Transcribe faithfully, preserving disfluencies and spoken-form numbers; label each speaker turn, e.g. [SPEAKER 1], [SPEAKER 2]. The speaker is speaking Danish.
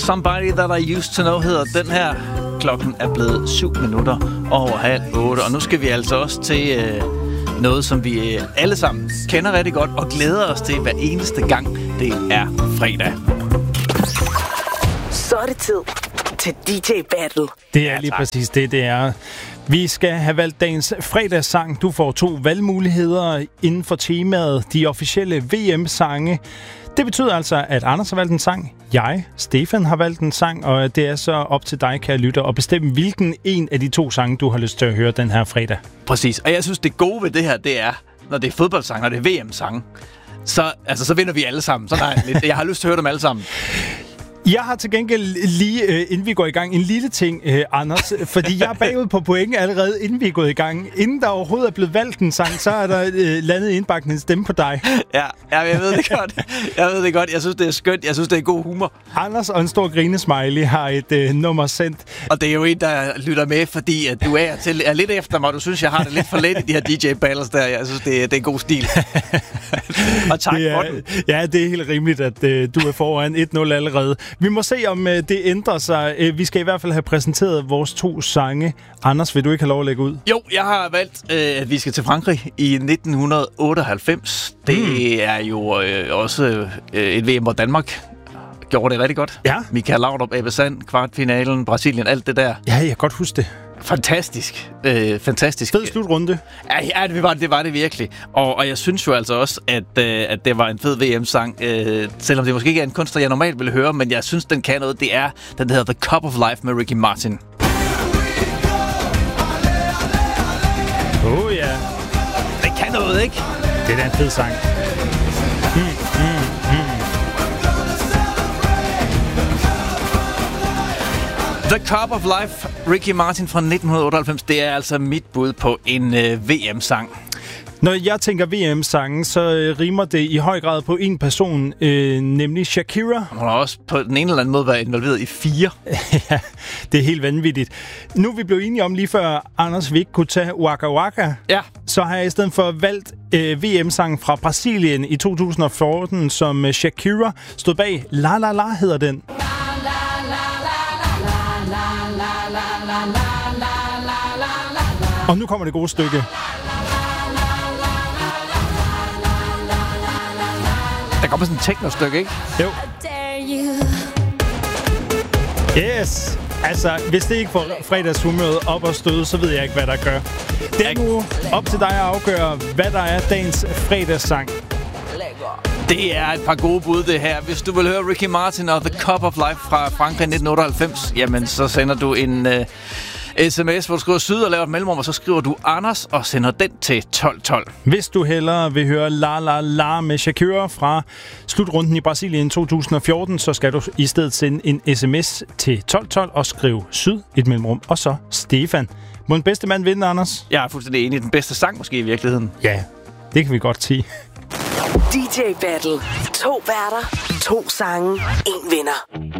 [SPEAKER 1] Somebody That I Used To Know hedder den her. Klokken er blevet syv minutter over halv otte, og nu skal vi altså også til øh, noget, som vi øh, alle sammen kender rigtig godt og glæder os til hver eneste gang. Det er fredag.
[SPEAKER 2] Så er det tid til D J Battle.
[SPEAKER 3] Det er lige ja, præcis det, det er. Vi skal have valgt dagens fredagssang. Du får to valgmuligheder inden for temaet de officielle V M-sange. Det betyder altså, at Anders har valgt en sang, jeg, Stefan, har valgt en sang, og det er så op til dig, kære lytter, at bestemme, hvilken en af de to sange, du har lyst til at høre den her fredag.
[SPEAKER 1] Præcis, og jeg synes, det gode ved det her, det er, når det er fodboldsang, når det er V M-sange, så, altså, så vinder vi alle sammen. Så nej, jeg har lyst til at høre dem alle sammen.
[SPEAKER 3] Jeg har til gengæld lige, øh, inden vi går i gang, en lille ting, øh, Anders. Fordi jeg er bagud på point allerede, inden vi er gået i gang. Inden der overhovedet er blevet valgt en sang, så er der øh, landet indbakken en stemme på dig.
[SPEAKER 1] Ja, ja, jeg ved det godt. Jeg ved det godt. Jeg synes, det er skønt. Jeg synes, det er god humor.
[SPEAKER 3] Anders og en stor grinesmiley har et øh, nummer sendt.
[SPEAKER 1] Og det er jo en, der lytter med, fordi at du er, til, er lidt efter mig. Du synes, jeg har det lidt for let i de her D J-battles der. Jeg synes, det er, det er en god stil. Og tak
[SPEAKER 3] det er,
[SPEAKER 1] for den.
[SPEAKER 3] Ja, det er helt rimeligt, at øh, du er foran et nul allerede. Vi må se, om øh, det ændrer sig. Øh, vi skal i hvert fald have præsenteret vores to sange. Anders, vil du ikke have lov at lægge ud?
[SPEAKER 1] Jo, jeg har valgt, øh, at vi skal til Frankrig i nitten otteoghalvfems. Det mm. er jo øh, også øh, et V M, hvor Danmark gjorde det rigtig godt.
[SPEAKER 3] Ja.
[SPEAKER 1] Michael Laudrup, Ebbe Sand, kvartfinalen, Brasilien, alt det der.
[SPEAKER 3] Ja, jeg kan godt huske det.
[SPEAKER 1] Fantastisk. Øh, fantastisk.
[SPEAKER 3] Fed slutrunde.
[SPEAKER 1] Ja, ja det, var, det var det virkelig. Og, og jeg synes jo altså også, at, øh, at det var en fed V M-sang. Øh, selvom det måske ikke er en kunstner, jeg normalt ville høre, men jeg synes, den kan noget. Det er den, der hedder The Cup of Life med Ricky Martin.
[SPEAKER 3] Oh ja. Yeah.
[SPEAKER 1] Det kan noget, ikke?
[SPEAKER 3] Det er da en fed sang. Mm, mm, mm.
[SPEAKER 1] The Cup of Life, Ricky Martin fra nitten otteoghalvfems, det er altså mit bud på en øh, V M-sang.
[SPEAKER 3] Når jeg tænker V M-sangen, så øh, rimer det i høj grad på en person, øh, nemlig Shakira.
[SPEAKER 1] Hun har også på den ene eller anden måde været involveret i fire.
[SPEAKER 3] Ja, det er helt vanvittigt. Nu er vi blevet enige om lige før, Anders, vi ikke kunne tage Waka Waka.
[SPEAKER 1] Ja.
[SPEAKER 3] Så har jeg i stedet for valgt øh, V M-sangen fra Brasilien i to tusind og fjorten, som øh, Shakira stod bag. La La La hedder den. Og nu kommer det gode stykke.
[SPEAKER 1] Der kommer sådan et techno-stykke, ikke?
[SPEAKER 3] Jo. Yes. Altså, hvis det ikke får fredagshumøret op og støde, så ved jeg ikke, hvad der gør. Det er nu op til dig at afgøre, hvad der er dagens fredagssang.
[SPEAKER 1] Det er et par gode bud, det her. Hvis du vil høre Ricky Martin og The Cup of Life fra Frankrig nitten otteoghalvfems, jamen så sender du en uh, sms, hvor du skriver syd og laver et mellemrum, og så skriver du Anders og sender den til tolv tolv.
[SPEAKER 3] Hvis du hellere vil høre La La La med Shakira fra slutrunden i Brasilien to tusind og fjorten, så skal du i stedet sende en sms til tolv tolv og skrive syd, et mellemrum, og så Stefan. Må den bedste mand vinde, Anders?
[SPEAKER 1] Jeg er fuldstændig enig. Den bedste sang måske i virkeligheden.
[SPEAKER 3] Ja, det kan vi godt sige.
[SPEAKER 2] D J Battle. To værter, to sange, en vinder.